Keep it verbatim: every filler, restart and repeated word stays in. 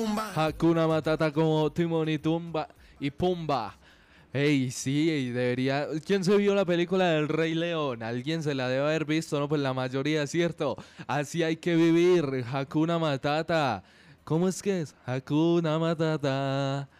Hakuna Matata como Timón y Tumba y Pumba. Ey, sí, ey, debería. ¿Quién se vio la película del Rey León? Alguien se la debe haber visto, ¿no? Pues la mayoría, ¿cierto? Así hay que vivir. Hakuna Matata. ¿Cómo es que es? Hakuna Matata.